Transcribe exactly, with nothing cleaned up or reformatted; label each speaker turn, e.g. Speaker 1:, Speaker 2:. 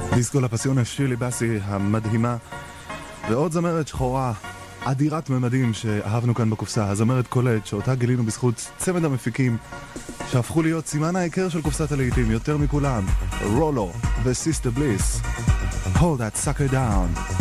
Speaker 1: דיסקו לפסיונה, שירלי בסי המדהימה, ועוד זמרת שחורה אדירת ממדים שאהבנו כאן בקופסה, הזמרת קולט, שאותה גילינו בזכות צמד המפיקים שהפכו להיות סימן העיקר של קופסת הלהיטים יותר מכולם, רולו וסיסטר בליס. Hold that sucker down.